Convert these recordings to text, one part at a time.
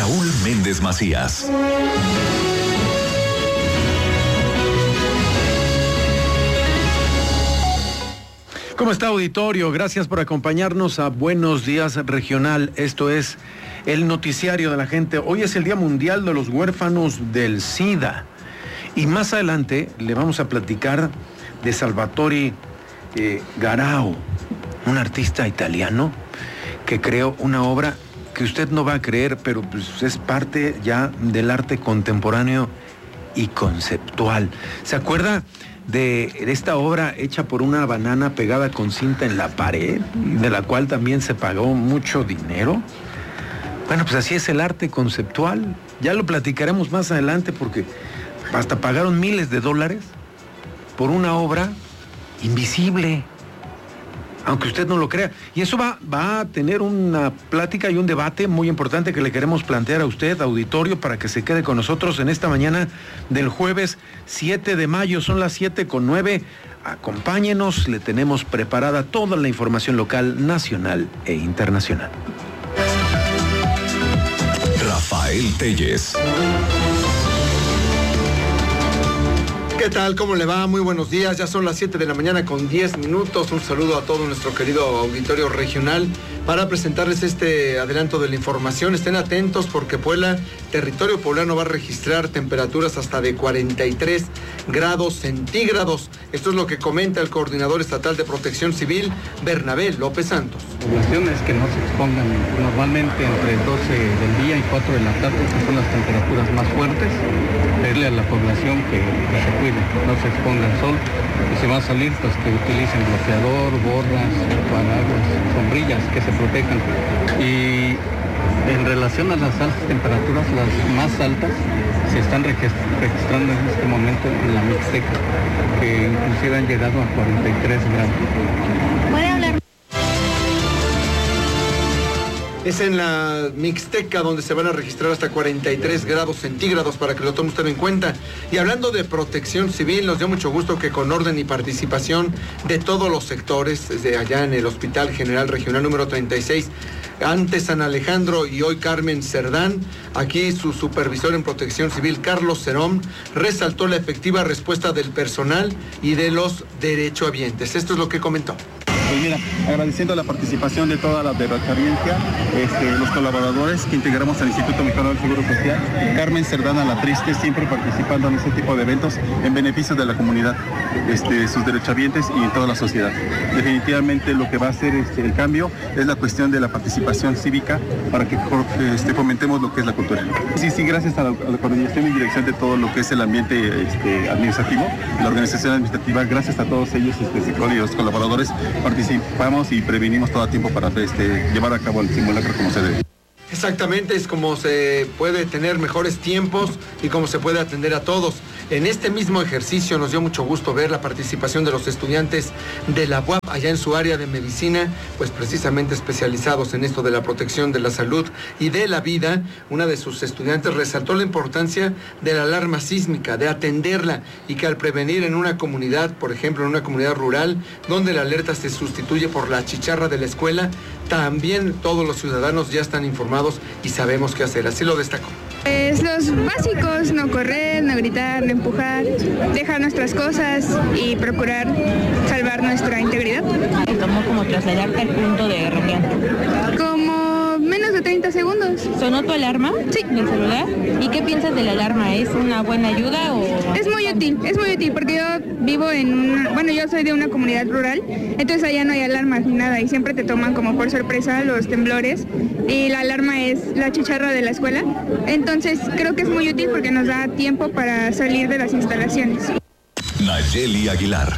Raúl Méndez Macías. ¿Cómo está, auditorio? Gracias por acompañarnos a Buenos Días Regional. Esto es el noticiario de la gente. Hoy es el Día Mundial de los Huérfanos del SIDA. Y más adelante le vamos a platicar de Salvatore Garau, un artista italiano que creó una obra que usted no va a creer, pero pues es parte ya del arte contemporáneo y conceptual. ¿Se acuerda de esta obra hecha por una banana pegada con cinta en la pared, de la cual también se pagó mucho dinero? Bueno, pues así es el arte conceptual. Ya lo platicaremos más adelante porque hasta pagaron miles de dólares por una obra invisible, aunque usted no lo crea. Y eso va a tener una plática y un debate muy importante que le queremos plantear a usted, auditorio, para que se quede con nosotros en esta mañana del jueves 7 de mayo. Son las 7:09. Acompáñenos, le tenemos preparada toda la información local, nacional e internacional. Rafael Telles. ¿Qué tal? ¿Cómo le va? Muy buenos días. Ya son las 7 de la mañana con 10 minutos. Un saludo a todo nuestro querido auditorio regional para presentarles este adelanto de la información. Estén atentos porque Puebla, territorio poblano, va a registrar temperaturas hasta de 43 grados centígrados. Esto es lo que comenta el coordinador estatal de Protección Civil, Bernabé López Santos. Poblaciones que no se expongan normalmente entre 12 del día y 4 de la tarde, que son las temperaturas más fuertes. Pedirle a la población que se cuide, no se exponga al sol, y si va a salir, pues que utilicen bloqueador, gorras, paraguas, sombrillas, que se protejan. Y en relación a las altas temperaturas, las más altas se están registrando en este momento en la Mixteca, que inclusive han llegado a 43 grados. ¿Puede hablar? Es en la Mixteca donde se van a registrar hasta 43 grados centígrados para que lo tome usted en cuenta. Y hablando de protección civil, nos dio mucho gusto que con orden y participación de todos los sectores, desde allá en el Hospital General Regional número 36, antes San Alejandro y hoy Carmen Cerdán, aquí su supervisor en protección civil, Carlos Cerón, resaltó la efectiva respuesta del personal y de los derechohabientes. Esto es lo que comentó. Pues mira, agradeciendo la participación de toda la derechohabiencia, los colaboradores que integramos al Instituto Mexicano del Seguro Social, Carmen Cerdán a la Triste, siempre participando en este tipo de eventos en beneficio de la comunidad, sus derechohabientes y en toda la sociedad. Definitivamente lo que va a hacer el cambio es la cuestión de la participación cívica para que fomentemos lo que es la cultura. Sí, gracias a la coordinación y dirección de todo lo que es el ambiente administrativo, la organización administrativa, gracias a todos ellos y los colaboradores, participamos y prevenimos todo a tiempo para llevar a cabo el simulacro como se debe. Exactamente, es como se puede tener mejores tiempos y cómo se puede atender a todos. En este mismo ejercicio nos dio mucho gusto ver la participación de los estudiantes de la UAP allá en su área de medicina, pues precisamente especializados en esto de la protección de la salud y de la vida. Una de sus estudiantes resaltó la importancia de la alarma sísmica, de atenderla, y que al prevenir en una comunidad, por ejemplo en una comunidad rural, donde la alerta se sustituye por la chicharra de la escuela, también todos los ciudadanos ya están informados y sabemos qué hacer. Así lo destacó. Pues los básicos, no correr, no gritar, no empujar, dejar nuestras cosas y procurar salvar nuestra integridad. Tomó como trasladarte al punto de reunión. Como menos de 30 segundos. ¿Sonó tu alarma? Sí. ¿Del celular? ¿Y qué piensas de la alarma? ¿Es una buena ayuda o...? Es muy útil porque yo vivo yo soy de una comunidad rural, entonces allá no hay alarmas ni nada y siempre te toman como por sorpresa los temblores y la alarma es la chicharra de la escuela, entonces creo que es muy útil porque nos da tiempo para salir de las instalaciones. Nayeli Aguilar.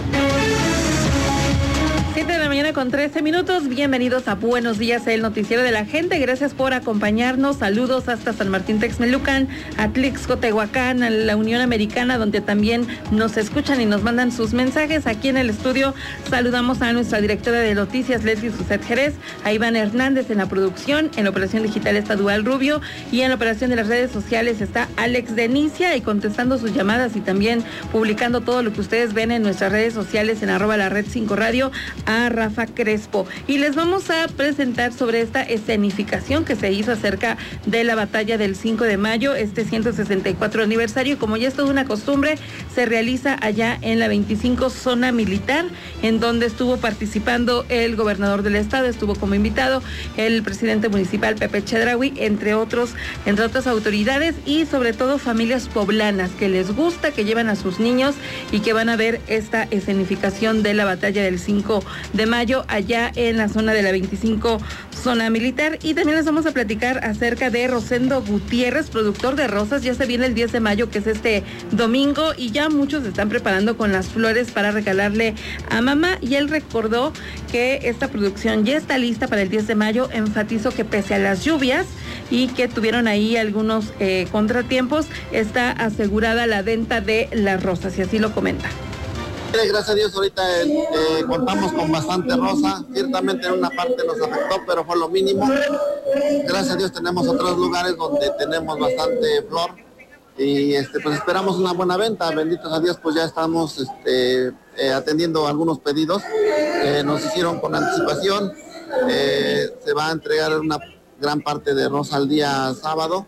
7 de la mañana con 13 minutos. Bienvenidos a Buenos Días, el noticiero de la gente. Gracias por acompañarnos. Saludos hasta San Martín Texmelucan, Atlixco, Tehuacán, a la Unión Americana, donde también nos escuchan y nos mandan sus mensajes. Aquí en el estudio saludamos a nuestra directora de noticias, Leslie Suset Jerez, a Iván Hernández en la producción, en la operación digital está Dual Rubio y en la operación de las redes sociales está Alex Denicia, y contestando sus llamadas y también publicando todo lo que ustedes ven en nuestras redes sociales en @la Red 5 Radio, a Rafa Crespo. Y les vamos a presentar sobre esta escenificación que se hizo acerca de la batalla del 5 de mayo, este 164 aniversario. Y como ya es toda una costumbre, se realiza allá en la 25 zona militar, en donde estuvo participando el gobernador del estado, estuvo como invitado el presidente municipal Pepe Chedraui, entre otras autoridades y sobre todo familias poblanas que les gusta, que llevan a sus niños y que van a ver esta escenificación de la batalla del 5 de mayo allá en la zona de la 25 zona militar. Y también les vamos a platicar acerca de Rosendo Gutiérrez, productor de rosas. Ya se viene el 10 de mayo, que es este domingo, y ya muchos se están preparando con las flores para regalarle a mamá, y él recordó que esta producción ya está lista para el 10 de mayo. Enfatizó que pese a las lluvias y que tuvieron ahí algunos contratiempos, está asegurada la venta de las rosas, y así lo comenta. Gracias a Dios ahorita contamos con bastante rosa, ciertamente en una parte nos afectó, pero fue lo mínimo. Gracias a Dios tenemos otros lugares donde tenemos bastante flor y pues esperamos una buena venta. Benditos a Dios, pues ya estamos atendiendo algunos pedidos que nos hicieron con anticipación. Se va a entregar una gran parte de rosa el día sábado.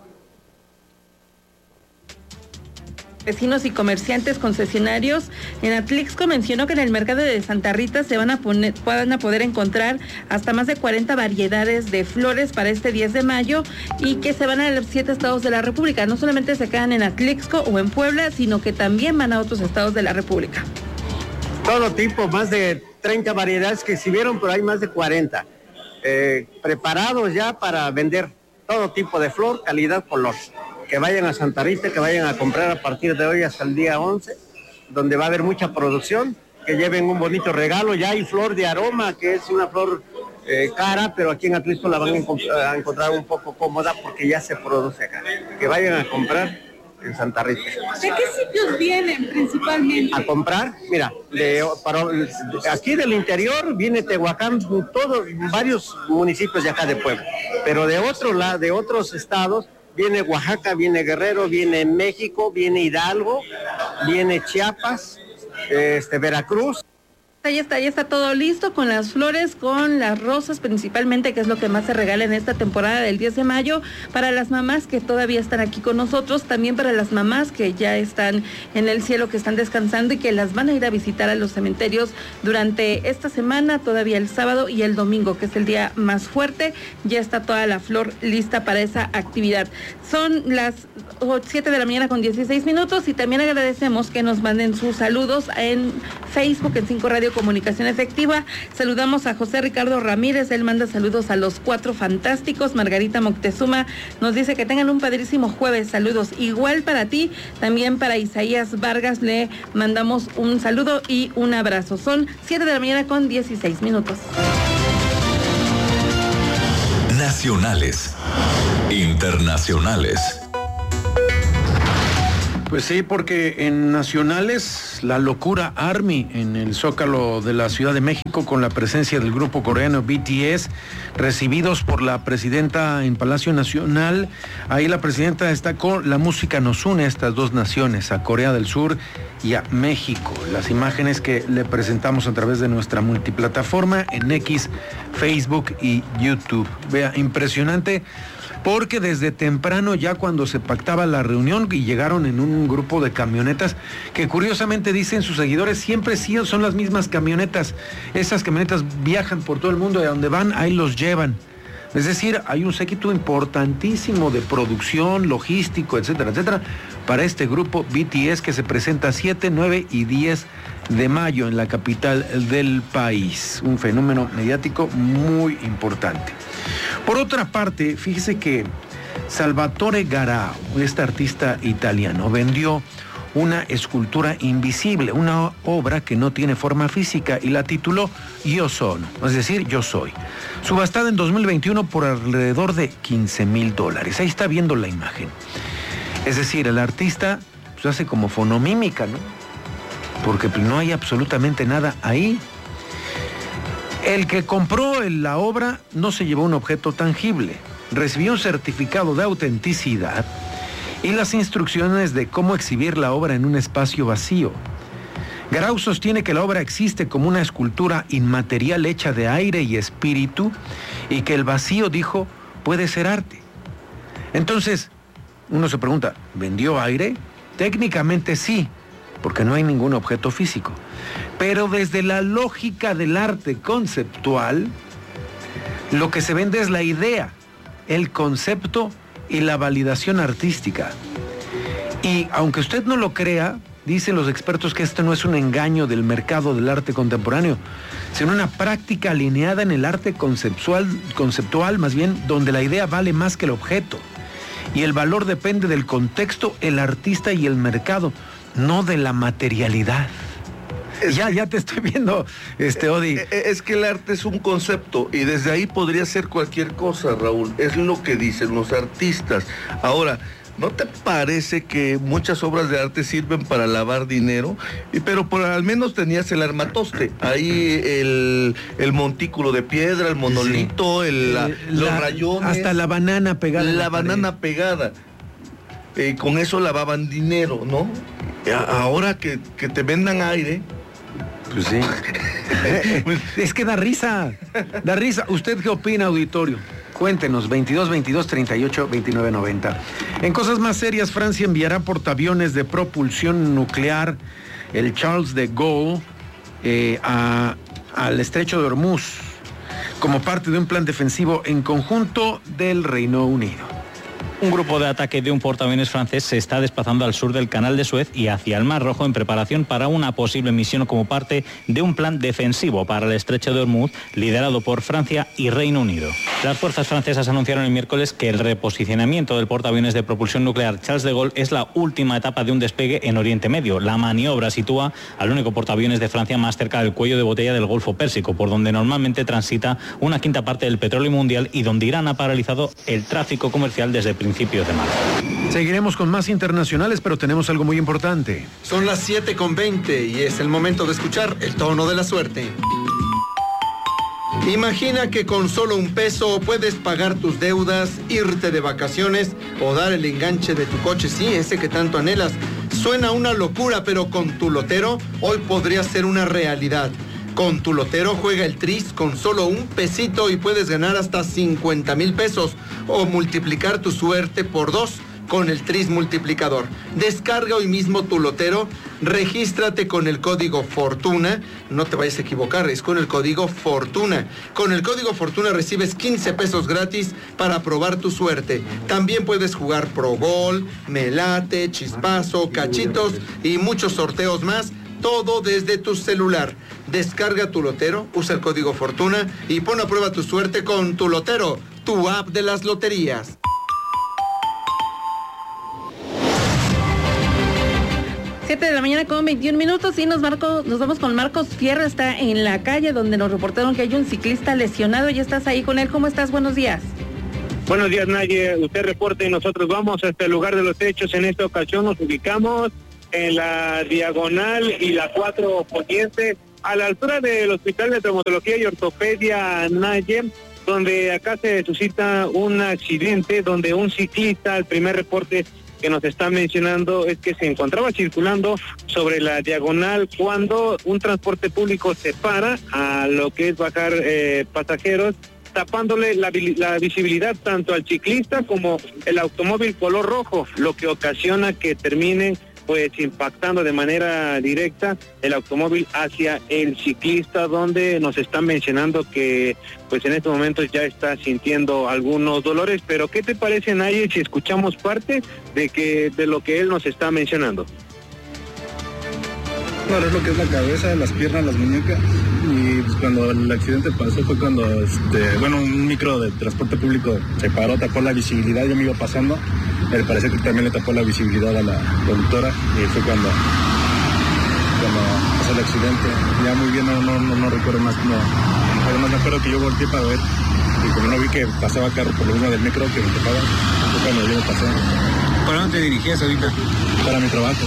Vecinos y comerciantes concesionarios en Atlixco mencionó que en el mercado de Santa Rita van a poder encontrar hasta más de 40 variedades de flores para este 10 de mayo y que se van a los 7 estados de la República. No solamente se quedan en Atlixco o en Puebla, sino que también van a otros estados de la República. Todo tipo, más de 30 variedades que exhibieron, pero hay más de 40 preparados ya para vender todo tipo de flor, calidad, color. Que vayan a Santa Rita, que vayan a comprar a partir de hoy hasta el día 11, donde va a haber mucha producción, que lleven un bonito regalo. Ya hay flor de aroma, que es una flor cara, pero aquí en Atlixco la van a encontrar un poco cómoda porque ya se produce acá. Que vayan a comprar en Santa Rita. ¿De qué sitios vienen principalmente? A comprar, mira, aquí del interior viene Tehuacán, varios municipios de acá de Puebla, pero de otros estados viene Oaxaca, viene Guerrero, viene México, viene Hidalgo, viene Chiapas, Veracruz. Ya está todo listo con las flores, con las rosas principalmente, que es lo que más se regala en esta temporada del 10 de mayo, para las mamás que todavía están aquí con nosotros, también para las mamás que ya están en el cielo, que están descansando y que las van a ir a visitar a los cementerios durante esta semana, todavía el sábado y el domingo, que es el día más fuerte. Ya está toda la flor lista para esa actividad. Son las 7 de la mañana con 16 minutos y también agradecemos que nos manden sus saludos en Facebook, en 5 Radio Comunicación Efectiva. Saludamos a José Ricardo Ramírez, él manda saludos a los 4 fantásticos. Margarita Moctezuma nos dice que tengan un padrísimo jueves, saludos. Igual para ti, también para Isaías Vargas le mandamos un saludo y un abrazo. Son 7 de la mañana con 16 minutos. Nacionales, internacionales. Pues sí, porque en nacionales, la locura ARMY en el Zócalo de la Ciudad de México, con la presencia del grupo coreano BTS, recibidos por la presidenta en Palacio Nacional. Ahí la presidenta destacó: la música nos une a estas dos naciones, a Corea del Sur y a México. Las imágenes que le presentamos a través de nuestra multiplataforma en X, Facebook y YouTube. Vea, impresionante. Porque desde temprano, ya cuando se pactaba la reunión, y llegaron en un grupo de camionetas que curiosamente, dicen sus seguidores, siempre sí son las mismas camionetas. Esas camionetas viajan por todo el mundo y a donde van, ahí los llevan. Es decir, hay un séquito importantísimo de producción, logístico, etcétera, etcétera, para este grupo BTS que se presenta 7, 9 y 10 de mayo en la capital del país. Un fenómeno mediático muy importante. Por otra parte, fíjese que Salvatore Garau, este artista italiano, vendió una escultura invisible, una obra que no tiene forma física, y la tituló Io Sono, es decir, yo soy. Subastada en 2021 por alrededor de $15,000. Ahí está viendo la imagen. Es decir, el artista pues hace como fonomímica, ¿no? Porque no hay absolutamente nada ahí. El que compró la obra no se llevó un objeto tangible, recibió un certificado de autenticidad y las instrucciones de cómo exhibir la obra en un espacio vacío. Grau sostiene que la obra existe como una escultura inmaterial hecha de aire y espíritu y que el vacío, dijo, puede ser arte. Entonces, uno se pregunta, ¿vendió aire? Técnicamente sí, porque no hay ningún objeto físico. Pero desde la lógica del arte conceptual, lo que se vende es la idea, el concepto y la validación artística. Y aunque usted no lo crea, dicen los expertos que esto no es un engaño del mercado del arte contemporáneo, sino una práctica alineada en el arte conceptual, más bien, donde la idea vale más que el objeto. Y el valor depende del contexto, el artista y el mercado, no de la materialidad. Ya te estoy viendo, Odi. Es que el arte es un concepto y desde ahí podría ser cualquier cosa, Raúl. Es lo que dicen los artistas. Ahora, ¿no te parece que muchas obras de arte sirven para lavar dinero? Pero al menos tenías el armatoste, ahí el montículo de piedra, el monolito, sí. Los rayones. Hasta la banana pegada. La banana pegada. Con eso lavaban dinero, ¿no? Ahora que te vendan aire. Pues sí. Es que da risa. ¿Usted qué opina, auditorio? Cuéntenos, 22-22-38-29-90. En cosas más serias, Francia enviará portaaviones de propulsión nuclear, el Charles de Gaulle, al estrecho de Hormuz, como parte de un plan defensivo en conjunto del Reino Unido. Un grupo de ataque de un portaaviones francés se está desplazando al sur del Canal de Suez y hacia el Mar Rojo en preparación para una posible misión como parte de un plan defensivo para el estrecho de Hormuz liderado por Francia y Reino Unido. Las fuerzas francesas anunciaron el miércoles que el reposicionamiento del portaaviones de propulsión nuclear Charles de Gaulle es la última etapa de un despegue en Oriente Medio. La maniobra sitúa al único portaaviones de Francia más cerca del cuello de botella del Golfo Pérsico, por donde normalmente transita una quinta parte del petróleo mundial y donde Irán ha paralizado el tráfico comercial desde principios de marzo. Seguiremos con más internacionales, pero tenemos algo muy importante. Son las 7:20 y es el momento de escuchar el tono de la suerte. Imagina que con solo $1 puedes pagar tus deudas, irte de vacaciones o dar el enganche de tu coche, sí, ese que tanto anhelas. Suena una locura, pero con tu lotero hoy podría ser una realidad. Con tu lotero juega el tris con solo $1 y puedes ganar hasta 50,000 pesos o multiplicar tu suerte por 2 con el tris multiplicador. Descarga hoy mismo tu lotero, regístrate con el código FORTUNA, no te vayas a equivocar, es con el código FORTUNA. Con el código FORTUNA recibes 15 pesos gratis para probar tu suerte. También puedes jugar Pro Gol, Melate, Chispazo, Cachitos y muchos sorteos más. Todo desde tu celular. Descarga tu lotero, usa el código FORTUNA y pon a prueba tu suerte con tu lotero, tu app de las loterías. De la mañana con 21 minutos y nos vamos con Marcos Fierro. Está en la calle donde nos reportaron que hay un ciclista lesionado. Ya estás ahí con él. ¿Cómo estás? Buenos días. Buenos días, Naye. Usted reporte y nosotros vamos a este lugar de los hechos. En esta ocasión nos ubicamos en la Diagonal y la 4 Poniente, a la altura del Hospital de Traumatología y Ortopedia Naye, donde acá se suscita un accidente donde un ciclista, el primer reporte que nos está mencionando es que se encontraba circulando sobre la Diagonal cuando un transporte público se para a lo que es bajar pasajeros, tapándole la visibilidad tanto al ciclista como el automóvil color rojo, lo que ocasiona que terminen pues impactando de manera directa el automóvil hacia el ciclista, donde nos están mencionando que pues en estos momentos ya está sintiendo algunos dolores. Pero ¿qué te parece, Naye, si escuchamos parte de lo que él nos está mencionando? Bueno, es lo que es la cabeza, las piernas, las muñecas. Y pues cuando el accidente pasó fue cuando un micro de transporte público se paró, tapó la visibilidad, yo me iba pasando. Me parece que también le tapó la visibilidad a la conductora y fue cuando pasó el accidente. Ya muy bien, no recuerdo más, además me acuerdo que yo volteé para ver y como no vi que pasaba carro por lo mismo del micro que me tapaba, fue cuando yo me pasé. ¿Para dónde te dirigías ahorita? Para mi trabajo.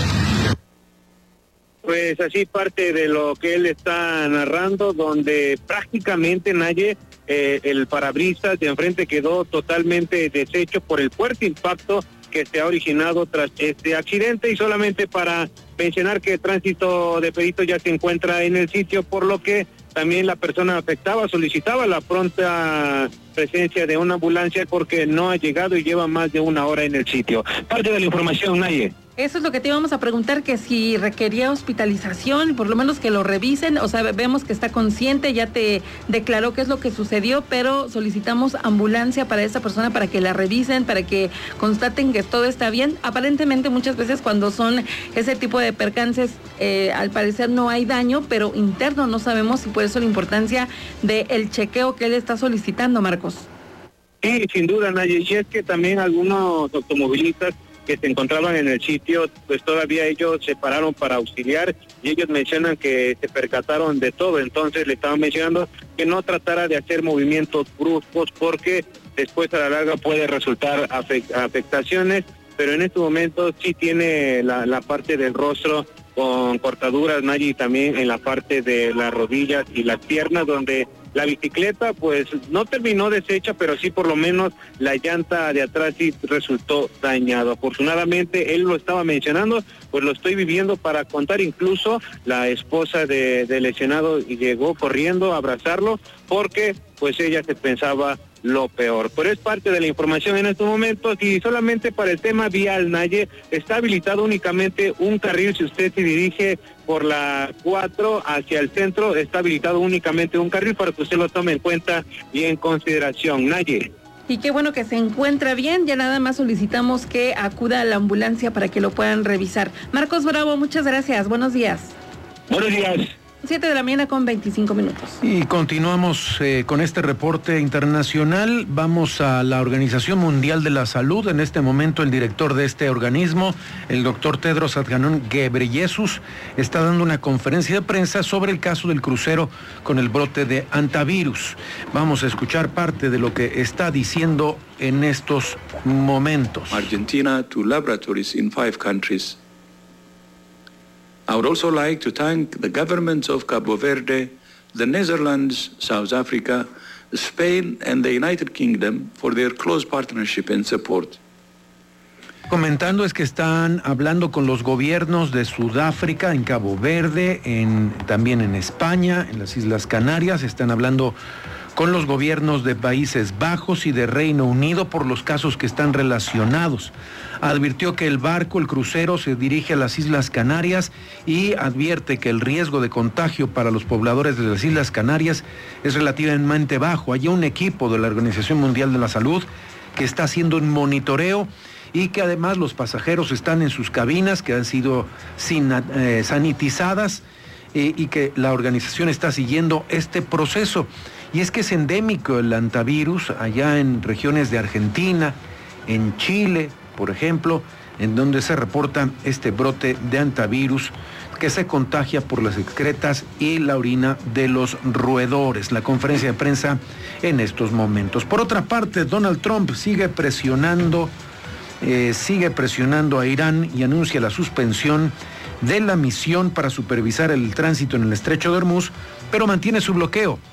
Pues así parte de lo que él está narrando, donde prácticamente, Naye, el parabrisas de enfrente quedó totalmente deshecho por el fuerte impacto que se ha originado tras este accidente, y solamente para mencionar que el tránsito de peritos ya se encuentra en el sitio, por lo que también la persona afectada solicitaba la pronta presencia de una ambulancia porque no ha llegado y lleva más de 1 hora en el sitio. Parte de la información, Naye. Eso es lo que te íbamos a preguntar, que si requería hospitalización, por lo menos que lo revisen. O sea, vemos que está consciente, ya te declaró qué es lo que sucedió, pero solicitamos ambulancia para esa persona para que la revisen, para que constaten que todo está bien. Aparentemente muchas veces cuando son ese tipo de percances, al parecer no hay daño, pero interno no sabemos, y por eso la importancia del chequeo que él está solicitando, Marcos. Sí, sin duda, Naye, y es que también algunos automovilistas que se encontraban en el sitio, pues todavía ellos se pararon para auxiliar, y ellos mencionan que se percataron de todo. Entonces le estaban mencionando que no tratara de hacer movimientos bruscos porque después a la larga puede resultar afectaciones, pero en este momento sí tiene la parte del rostro con cortaduras, Nayi, y también en la parte de las rodillas y las piernas, donde la bicicleta pues no terminó deshecha, pero sí por lo menos la llanta de atrás sí resultó dañado. Afortunadamente, él lo estaba mencionando, pues lo estoy viviendo para contar. Incluso la esposa del lesionado llegó corriendo a abrazarlo porque pues ella se pensaba lo peor. Pero es parte de la información en estos momentos. Y solamente para el tema vial, Naye, está habilitado únicamente un carril. Si usted se dirige por la 4 hacia el centro, está habilitado únicamente un carril para que usted lo tome en cuenta y en consideración, Naye. Y qué bueno que se encuentra bien, ya nada más solicitamos que acuda a la ambulancia para que lo puedan revisar. Marcos Bravo, muchas gracias, buenos días. Buenos días. 7 de la mañana con 25 minutos. Y continuamos con este reporte internacional. Vamos a la Organización Mundial de la Salud. En este momento el director de este organismo, el doctor Tedros Adhanom Ghebreyesus, está dando una conferencia de prensa sobre el caso del crucero con el brote de hantavirus. Vamos a escuchar parte de lo que está diciendo en estos momentos. Argentina to laboratories in 5 countries. I would also like to thank the governments of Cabo Verde, the Netherlands, South Africa, Spain and the United Kingdom for their close partnership and support. Comentando es que están hablando con los gobiernos de Sudáfrica, en Cabo Verde, también en España, en las Islas Canarias, están hablando con los gobiernos de Países Bajos y de Reino Unido por los casos que están relacionados. Advirtió que el crucero, se dirige a las Islas Canarias y advierte que el riesgo de contagio para los pobladores de las Islas Canarias es relativamente bajo. Hay un equipo de la Organización Mundial de la Salud que está haciendo un monitoreo y que además los pasajeros están en sus cabinas que han sido sanitizadas y que la organización está siguiendo este proceso. Y es que es endémico el hantavirus allá en regiones de Argentina, en Chile, por ejemplo, en donde se reporta este brote de hantavirus que se contagia por las excretas y la orina de los roedores. La conferencia de prensa en estos momentos. Por otra parte, Donald Trump sigue presionando a Irán y anuncia la suspensión de la misión para supervisar el tránsito en el Estrecho de Hormuz, pero mantiene su bloqueo